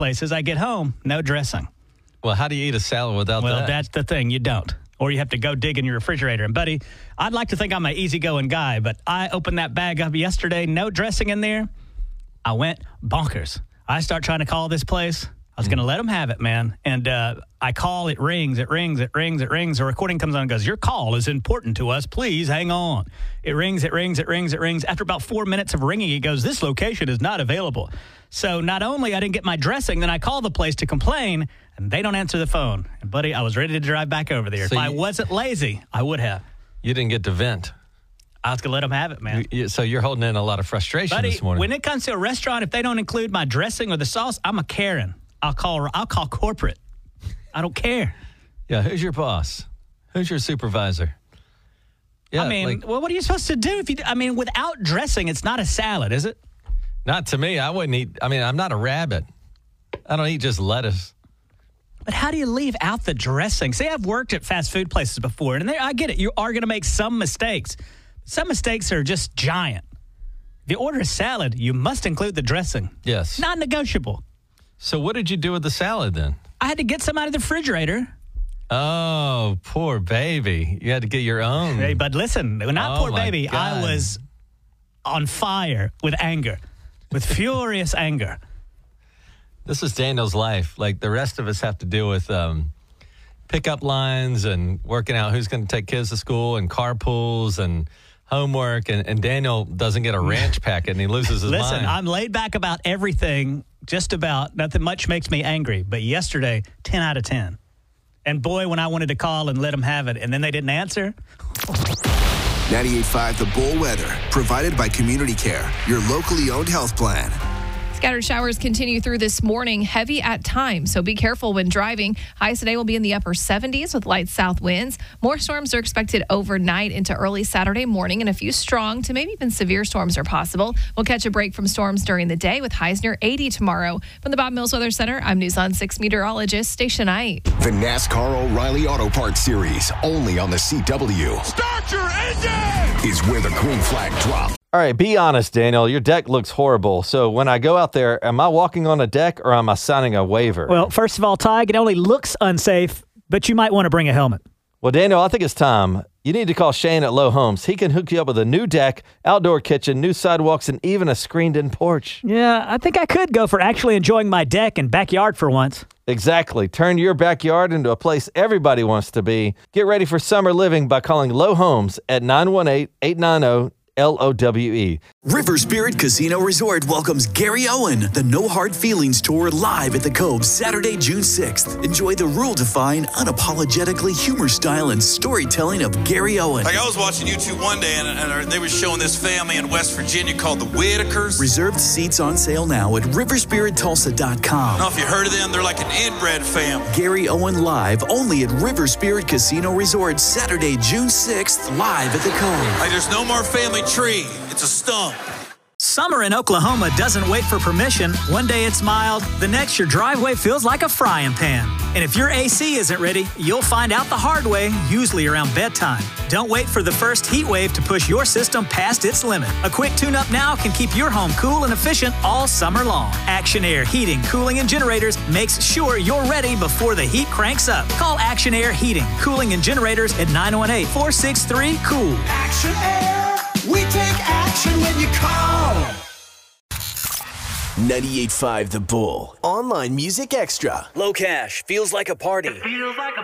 places, I get home, no dressing. Well, how do you eat a salad without that? Well, that's the thing. You don't. Or you have to go dig in your refrigerator. And, buddy, I'd like to think I'm an easygoing guy, but I opened that bag up yesterday, no dressing in there. I went bonkers. I start trying to call this place. I was going to let them have it, man. And I call, it rings. A recording comes on and goes, your call is important to us. Please hang on. It rings. After about 4 minutes of ringing, it goes, this location is not available. So not only I didn't get my dressing, then I call the place to complain, and they don't answer the phone. And, buddy, I was ready to drive back over there. So if I wasn't lazy, I would have. You didn't get to vent. I was going to let them have it, man. So you're holding in a lot of frustration, buddy, this morning. When it comes to a restaurant, if they don't include my dressing or the sauce, I'm a Karen. I'll call corporate. I don't care. Yeah, who's your boss? Who's your supervisor? Yeah, well, what are you supposed to do? Without dressing, it's not a salad, is it? Not to me. I wouldn't eat. I'm not a rabbit. I don't eat just lettuce. But how do you leave out the dressing? See, I've worked at fast food places before, and I get it. You are going to make some mistakes. Some mistakes are just giant. If you order a salad, you must include the dressing. Yes. Not negotiable. So what did you do with the salad then? I had to get some out of the refrigerator. Oh, poor baby. You had to get your own. Hey, but listen, not poor baby. God. I was on fire with anger, with furious anger. This is Daniel's life. Like the rest of us have to deal with pickup lines and working out who's going to take kids to school and carpools and homework. And Daniel doesn't get a ranch packet and he loses his mind. Listen, I'm laid back about everything, just about. Nothing much makes me angry. But yesterday, 10 out of 10. And boy, when I wanted to call and let them have it, and then they didn't answer. 98.5 The Bull Weather, provided by Community Care, your locally owned health plan. Scattered showers continue through this morning, heavy at times, so be careful when driving. Highs today will be in the upper 70s with light south winds. More storms are expected overnight into early Saturday morning, and a few strong to maybe even severe storms are possible. We'll catch a break from storms during the day with highs near 80 tomorrow. From the Bob Mills Weather Center, I'm News on 6 meteorologist Stacia Knight. The NASCAR O'Reilly Auto Parts Series, only on the CW. Start your engine! Is where the green flag drops. All right, be honest, Daniel. Your deck looks horrible. So when I go out there, am I walking on a deck or am I signing a waiver? Well, first of all, Ty, it only looks unsafe, but you might want to bring a helmet. Well, Daniel, I think it's time. You need to call Shane at Low Homes. He can hook you up with a new deck, outdoor kitchen, new sidewalks, and even a screened-in porch. Yeah, I think I could go for actually enjoying my deck and backyard for once. Exactly. Turn your backyard into a place everybody wants to be. Get ready for summer living by calling Low Homes at 918-890-LOWE. River Spirit Casino Resort welcomes Gary Owen, the No Hard Feelings Tour, live at the Cove Saturday, June 6th. Enjoy the rule-defying, unapologetically humor style and storytelling of Gary Owen. Like I was watching YouTube one day and they were showing this family in West Virginia called the Whitakers. Reserved seats on sale now at riverspirittulsa.com. I don't know if you heard of them. They're like an inbred family. Gary Owen live only at River Spirit Casino Resort Saturday, June 6th, live at the Cove. Like there's no more family tree. It's a stump. Summer in Oklahoma doesn't wait for permission. One day it's mild, the next your driveway feels like a frying pan. And if your AC isn't ready, you'll find out the hard way, usually around bedtime. Don't wait for the first heat wave to push your system past its limit. A quick tune-up now can keep your home cool and efficient all summer long. Action Air Heating, Cooling, and Generators makes sure you're ready before the heat cranks up. Call Action Air Heating, Cooling, and Generators at 918-463-COOL. Action Air. We take action when you call. 98.5 The Bull. Online Music Extra. Low cash feels like a party.